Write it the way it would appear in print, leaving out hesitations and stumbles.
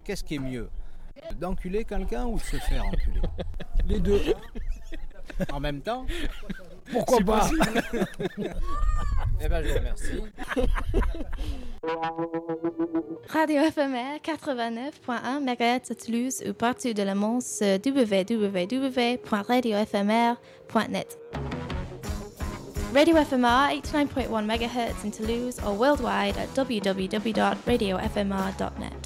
qu'est-ce qui est mieux? D'enculer quelqu'un ou de se faire enculer? Les deux. En même temps? Pourquoi pas? Eh ben, je vous remercie. Radio éphémère 89.1 MHz à Toulouse ou partout de le monde sur www.radioéphémère.net. Radio FMR 89.1 MHz in Toulouse or worldwide at www.radiofmr.net.